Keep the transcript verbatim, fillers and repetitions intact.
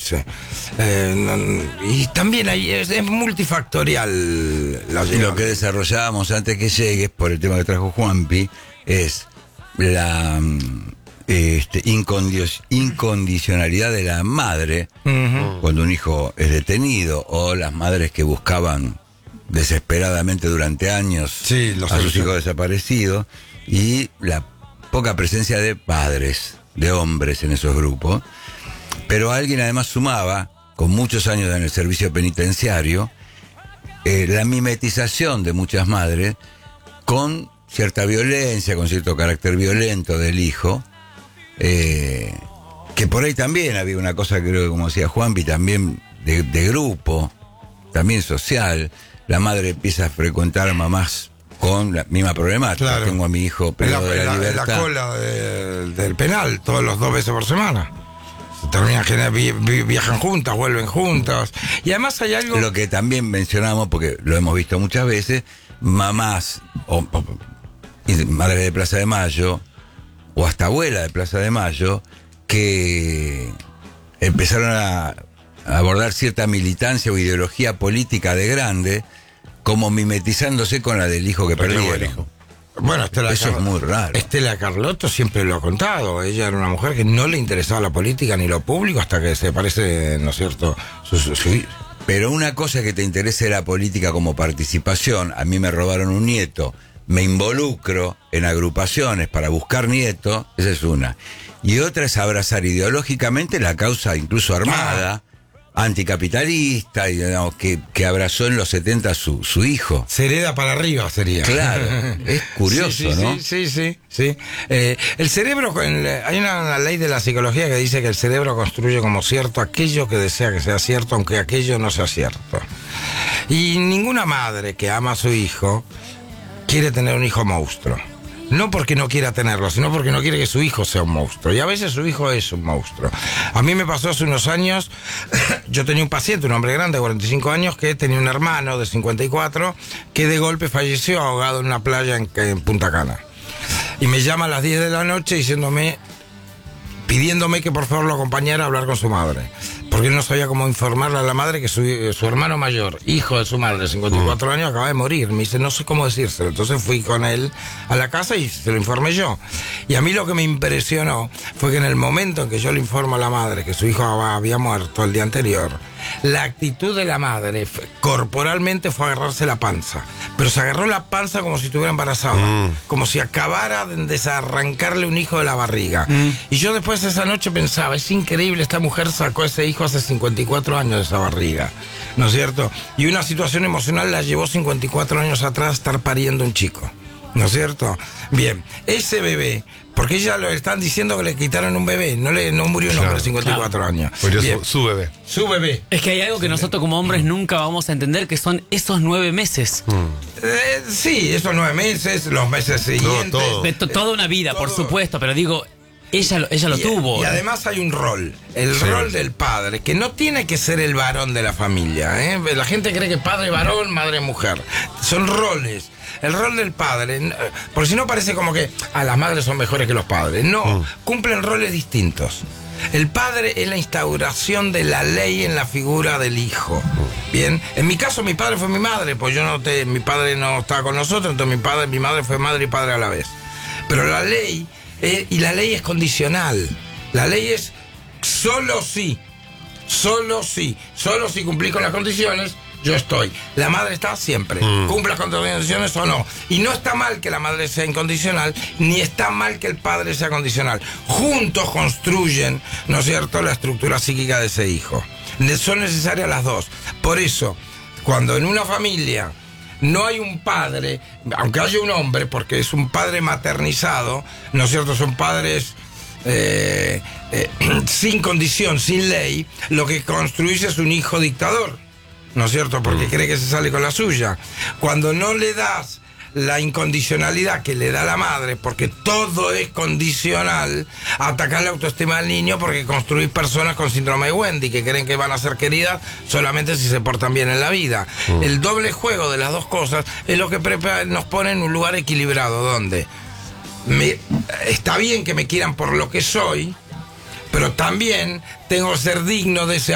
irse. Eh, no, y también hay, es, es multifactorial la Y lo que desarrollábamos antes que llegues, por el tema que trajo Juanpi, es la este, incondios, incondicionalidad de la madre uh-huh. cuando un hijo es detenido, o las madres que buscaban desesperadamente durante años sí, los a sus hijos desaparecidos, y la poca presencia de padres, de hombres en esos grupos. Pero alguien además sumaba, con muchos años en el servicio penitenciario, eh, la mimetización de muchas madres con cierta violencia, con cierto carácter violento del hijo, eh, que por ahí también había una cosa, creo que como decía Juanpi, también de, de grupo, también social. La madre empieza a frecuentar a mamás con la misma problemática. Claro. Tengo a mi hijo privado de la, la libertad. En la cola de, del penal, todos los dos veces por semana. Terminan, vi, vi, viajan juntas, vuelven juntas. Y además hay algo... Lo que también mencionamos, porque lo hemos visto muchas veces, mamás, o, o madres de Plaza de Mayo, o hasta abuela de Plaza de Mayo, que empezaron a, a abordar cierta militancia o ideología política de grande, como mimetizándose con la del hijo que Pero perdieron. Bueno, Estela eso Car- es muy raro. Estela Carlotto siempre lo ha contado. Ella era una mujer que no le interesaba la política ni lo público hasta que se parece, ¿no es cierto? Su, su, su... Pero una cosa es que te interese la política como participación. A mí me robaron un nieto, me involucro en agrupaciones para buscar nietos, esa es una. Y otra es abrazar ideológicamente la causa incluso armada, ah. anticapitalista, y, digamos, que, que abrazó en los setenta su, su hijo. Se hereda para arriba sería. Claro, es curioso, sí, sí, ¿no? Sí, sí, sí. sí. Eh, el cerebro, hay una, una ley de la psicología que dice que el cerebro construye como cierto aquello que desea que sea cierto, aunque aquello no sea cierto. Y ninguna madre que ama a su hijo quiere tener un hijo monstruo. No porque no quiera tenerlo, sino porque no quiere que su hijo sea un monstruo. Y a veces su hijo es un monstruo. A mí me pasó hace unos años, yo tenía un paciente, un hombre grande de cuarenta y cinco años, que tenía un hermano de cincuenta y cuatro, que de golpe falleció ahogado en una playa en, en Punta Cana. Y me llama a las diez de la noche diciéndome, pidiéndome que por favor lo acompañara a hablar con su madre. Porque él no sabía cómo informarle a la madre que su, su hermano mayor, hijo de su madre, de cincuenta y cuatro años, acaba de morir. Me dice, no sé cómo decírselo. Entonces fui con él a la casa y se lo informé yo. Y a mí lo que me impresionó fue que en el momento en que yo le informo a la madre que su hijo había muerto el día anterior, la actitud de la madre corporalmente fue agarrarse la panza. Pero se agarró la panza como si estuviera embarazada. Mm. Como si acabara de desarrancarle un hijo de la barriga. Mm. Y yo después esa noche pensaba, es increíble, esta mujer sacó a ese hijo hace cincuenta y cuatro años de esa barriga, ¿no es cierto? Y una situación emocional la llevó cincuenta y cuatro años atrás a estar pariendo un chico, ¿no es cierto? Bien, ese bebé, porque ya lo están diciendo que le quitaron un bebé, no le no murió un claro, hombre de cincuenta y cuatro claro. años. Murió su, su bebé. Su bebé. Es que hay algo que nosotros como hombres nunca vamos a entender, que son esos nueve meses. Mm. Eh, sí, esos nueve meses, los meses siguientes. No, todo. De to- toda una vida, todo. Por supuesto, pero digo... Ella lo, ella lo y, tuvo. Y además hay un rol, el sí. rol del padre, que no tiene que ser el varón de la familia, ¿eh? La gente cree que padre varón, madre mujer. Son roles. El rol del padre, porque si no parece como que a las madres son mejores que los padres. No, mm. cumplen roles distintos. El padre es la instauración de la ley en la figura del hijo. Bien, en mi caso mi padre fue mi madre, pues yo no te, mi padre no estaba con nosotros, entonces mi padre, mi madre fue madre y padre a la vez. Pero la ley Eh, y la ley es condicional. La ley es solo si, solo si, solo si cumplís con las condiciones, yo estoy. La madre está siempre, mm. cumple las condiciones o no. Y no está mal que la madre sea incondicional, ni está mal que el padre sea condicional. Juntos construyen, ¿no es cierto?, la estructura psíquica de ese hijo. Son necesarias las dos. Por eso, cuando en una familia no hay un padre, aunque haya un hombre, porque es un padre maternizado, ¿no es cierto? Son padres eh, eh, sin condición, sin ley, lo que construís es un hijo dictador, ¿no es cierto? Porque mm. cree que se sale con la suya. Cuando no le das la incondicionalidad que le da la madre, porque todo es condicional, atacar la autoestima del niño porque construís personas con síndrome de Wendy que creen que van a ser queridas solamente si se portan bien en la vida. Mm. El doble juego de las dos cosas es lo que nos pone en un lugar equilibrado, donde me, está bien que me quieran por lo que soy, pero también tengo que ser digno de ese